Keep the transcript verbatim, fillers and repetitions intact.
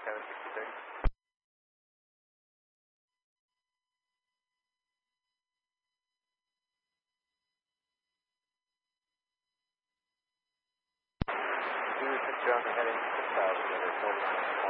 seven sixty-six. Two six Johnson heading six thousand, forty-nine.